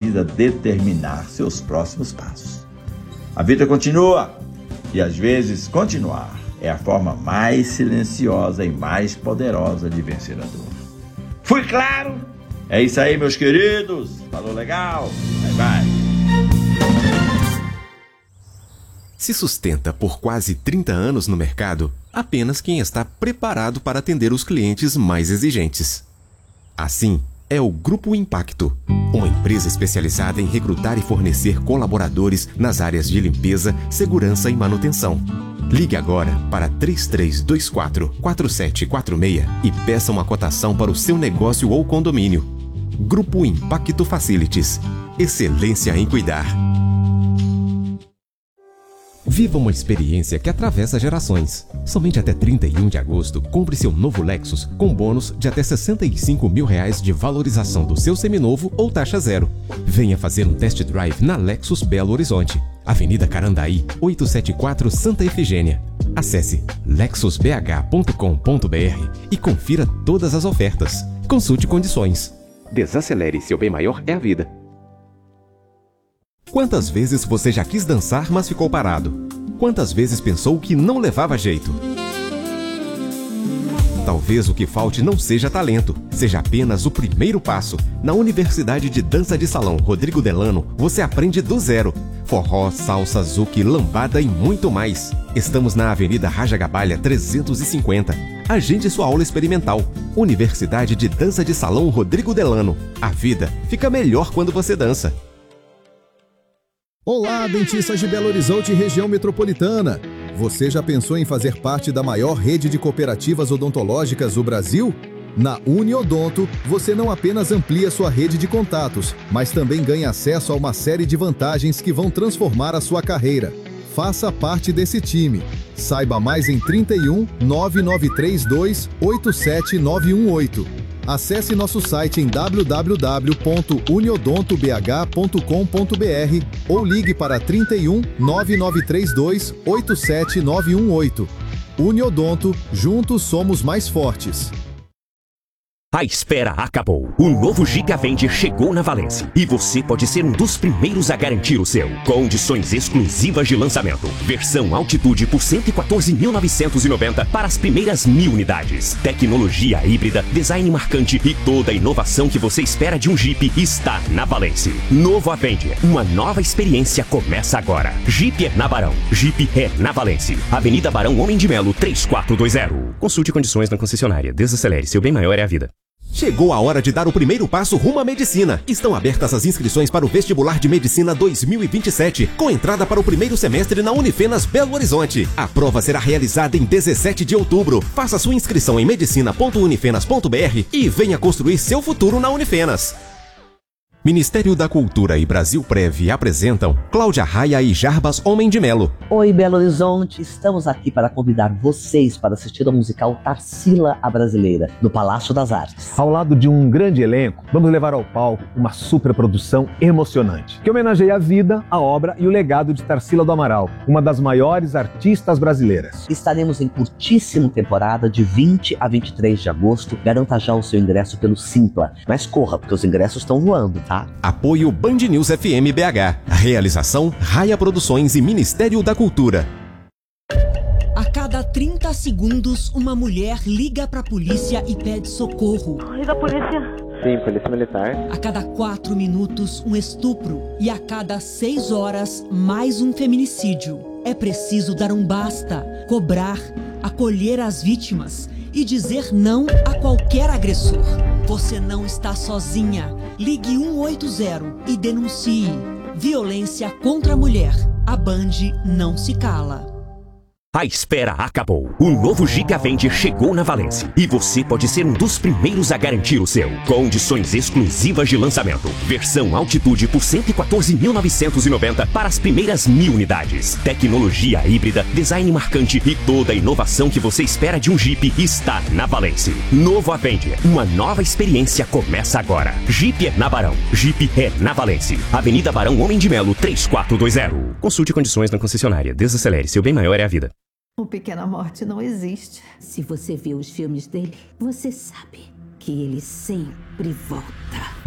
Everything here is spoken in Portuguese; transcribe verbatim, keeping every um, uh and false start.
precisa determinar seus próximos passos. A vida continua e, às vezes, continuar é a forma mais silenciosa e mais poderosa de vencer a dor. Fui claro? É isso aí, meus queridos. Falou legal? Bye, bye. Se sustenta por quase trinta anos no mercado apenas quem está preparado para atender os clientes mais exigentes. Assim, é o Grupo Impacto, uma empresa especializada em recrutar e fornecer colaboradores nas áreas de limpeza, segurança e manutenção. Ligue agora para três três dois quatro, quatro sete quatro seis e peça uma cotação para o seu negócio ou condomínio. Grupo Impacto Facilities. Excelência em cuidar. Viva uma experiência que atravessa gerações. Somente até trinta e um de agosto, compre seu novo Lexus com bônus de até sessenta e cinco mil reais de valorização do seu seminovo ou taxa zero. Venha fazer um test drive na Lexus Belo Horizonte, Avenida Carandaí, oitocentos e setenta e quatro, Santa Efigênia. Acesse lexus b h ponto com ponto b r e confira todas as ofertas. Consulte condições. Desacelere, seu bem maior é a vida. Quantas vezes você já quis dançar, mas ficou parado? Quantas vezes pensou que não levava jeito? Talvez o que falte não seja talento, seja apenas o primeiro passo. Na Universidade de Dança de Salão Rodrigo Delano, você aprende do zero. Forró, salsa, zouk, lambada e muito mais. Estamos na Avenida Raja Gabalha trezentos e cinquenta. Agende sua aula experimental. Universidade de Dança de Salão Rodrigo Delano. A vida fica melhor quando você dança. Olá, dentistas de Belo Horizonte e região metropolitana. Você já pensou em fazer parte da maior rede de cooperativas odontológicas do Brasil? Na Uniodonto, você não apenas amplia sua rede de contatos, mas também ganha acesso a uma série de vantagens que vão transformar a sua carreira. Faça parte desse time. Saiba mais em trinta e um, nove nove três dois, oito sete nove um oito. Acesse nosso site em w w w ponto uniodonto b h ponto com ponto b r ou ligue para trinta e um, nove nove três dois, oito sete nove um oito. Uniodonto, juntos somos mais fortes. A espera acabou. O novo Jeep Avenger chegou na Valence e você pode ser um dos primeiros a garantir o seu. Condições exclusivas de lançamento. Versão Altitude por cento e quatorze mil novecentos e noventa para as primeiras mil unidades. Tecnologia híbrida, design marcante e toda a inovação que você espera de um Jeep está na Valence. Novo Avenger, uma nova experiência começa agora. Jeep é na Barão. Jeep é na Valence. Avenida Barão Homem de Melo três quatro dois zero. Consulte condições na concessionária. Desacelere, seu bem maior é a vida. Chegou a hora de dar o primeiro passo rumo à medicina. Estão abertas as inscrições para o Vestibular de Medicina dois mil e vinte e sete, com entrada para o primeiro semestre na Unifenas Belo Horizonte. A prova será realizada em dezessete de outubro. Faça sua inscrição em medicina ponto unifenas ponto b r e venha construir seu futuro na Unifenas. Ministério da Cultura e Brasil Prev apresentam Cláudia Raia e Jarbas Homem de Melo. Oi, Belo Horizonte, estamos aqui para convidar vocês para assistir ao musical Tarsila a Brasileira, no Palácio das Artes. Ao lado de um grande elenco, vamos levar ao palco uma superprodução emocionante, que homenageia a vida, a obra e o legado de Tarsila do Amaral, uma das maiores artistas brasileiras. Estaremos em curtíssima temporada de vinte a vinte e três de agosto. Garanta já o seu ingresso pelo Simpla, mas corra, porque os ingressos estão voando. Tá? Apoio Band News F M B H. Realização Raia Produções e Ministério da Cultura. A cada trinta segundos, uma mulher liga pra polícia e pede socorro. Liga a polícia. Sim, polícia militar. A cada quatro minutos, um estupro. E a cada seis horas, mais um feminicídio. É preciso dar um basta, cobrar, acolher as vítimas e dizer não a qualquer agressor. Você não está sozinha. Ligue um oito zero e denuncie. Violência contra a mulher. A Band não se cala. A espera acabou. O novo Jeep Avenger chegou na Valence e você pode ser um dos primeiros a garantir o seu. Condições exclusivas de lançamento. Versão Altitude por cento e quatorze mil novecentos e noventa para as primeiras mil unidades. Tecnologia híbrida, design marcante e toda a inovação que você espera de um Jeep está na Valence. Novo Avenger, uma nova experiência começa agora. Jeep é na Barão. Jeep é na Valence. Avenida Barão Homem de Melo três quatro dois zero. Consulte condições na concessionária. Desacelere, seu bem maior é a vida. O Pequena Morte não existe. Se você vê os filmes dele, você sabe que ele sempre volta.